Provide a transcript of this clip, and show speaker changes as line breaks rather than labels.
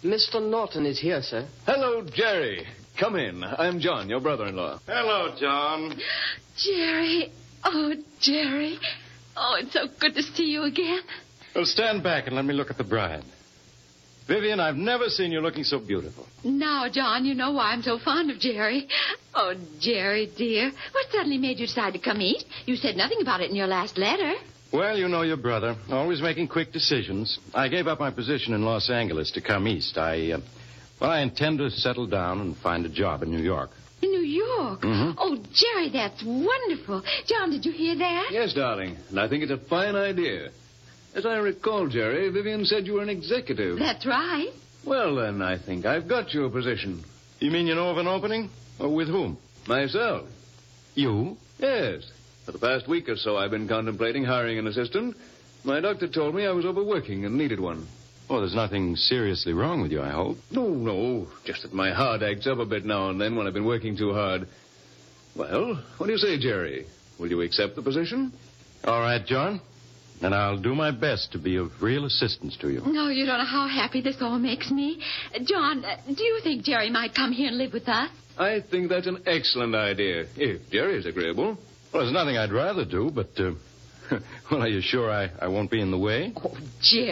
Mr. Norton is here, sir.
Hello, Jerry. Come in. I'm John, your brother-in-law.
Hello, John.
Jerry. Oh, Jerry. Oh, it's so good to see you again.
Well, stand back and let me look at the bride. Vivian, I've never seen you looking so beautiful.
Now, John, you know why I'm so fond of Jerry. Oh, Jerry, dear. What suddenly made you decide to come east? You said nothing about it in your last letter.
Well, you know your brother. Always making quick decisions. I gave up my position in Los Angeles to come east. I intend to settle down and find a job in New York.
In New York?
Mm-hmm.
Oh, Jerry, that's wonderful. John, did you hear that?
Yes, darling. And I think it's a fine idea. As I recall, Jerry, Vivian said you were an executive.
That's right.
Well, then, I think I've got you a position.
You mean you know of an opening? Or with whom?
Myself.
You?
Yes. For the past week or so, I've been contemplating hiring an assistant. My doctor told me I was overworking and needed one.
Oh, there's nothing seriously wrong with you, I hope.
No. Just that my heart acts up a bit now and then when I've been working too hard. Well, what do you say, Jerry? Will you accept the position?
All right, John. And I'll do my best to be of real assistance to you.
No, you don't know how happy this all makes me. John, do you think Jerry might come here and live with us?
I think that's an excellent idea, if Jerry's agreeable.
Well, there's nothing I'd rather do, but, well, are you sure I won't be in the way?
Oh, Jerry.